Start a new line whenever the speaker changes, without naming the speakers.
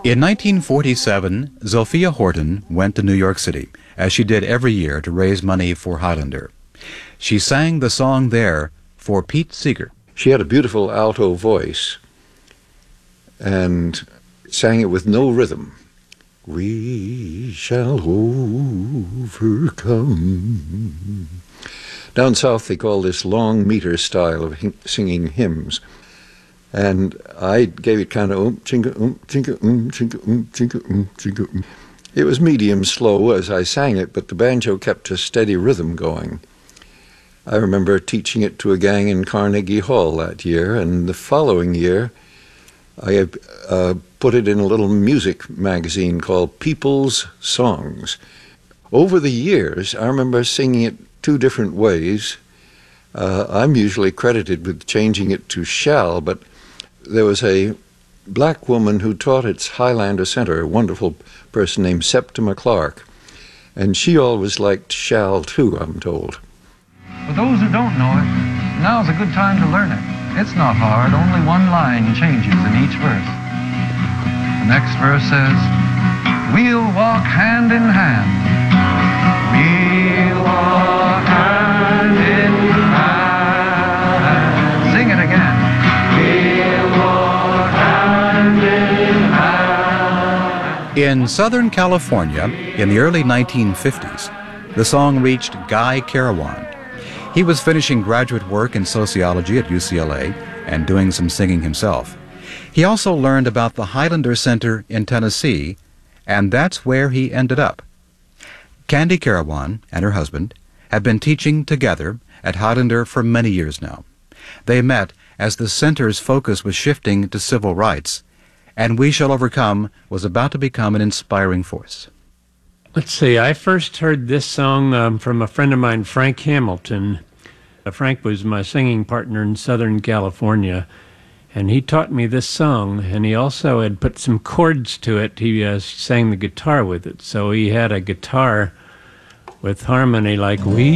In 1947, Zilphia Horton went to New York City, as she did every year, to raise money for Highlander. She sang the song there for Pete Seeger.
She had a beautiful alto voice and sang it with no rhythm. We shall overcome. Down south they call this long meter style of singing hymns. And I gave it kind of chinka chinka chinka chinka chinka. It was medium slow as I sang it, but the banjo kept a steady rhythm going. I remember teaching it to a gang in Carnegie Hall that year, and the following year I put it in a little music magazine called People's Songs. Over the years, I remember singing it two different ways. I'm usually credited with changing it to shall, but there was a black woman who taught at Highlander Center, a wonderful person named Septima Clark, and she always liked shall too, I'm told.
For those who don't know it, now's a good time to learn it. It's not hard, only one line changes in each verse. The next verse says, we'll walk hand in hand. We'll walk hand in hand. Sing it again. We'll walk hand in hand.
In Southern California, in the early 1950s, the song reached Guy Carawan. He was finishing graduate work in sociology at UCLA and doing some singing himself. He also learned about the Highlander Center in Tennessee, and that's where he ended up. Candy Carawan and her husband have been teaching together at Highlander for many years now. They met as the center's focus was shifting to civil rights, and We Shall Overcome was about to become an inspiring force.
Let's see, I first heard this song from a friend of mine, Frank Hamilton. Frank was my singing partner in Southern California, and he taught me this song, and he also had put some chords to it. He sang the guitar with it, so he had a guitar with harmony like we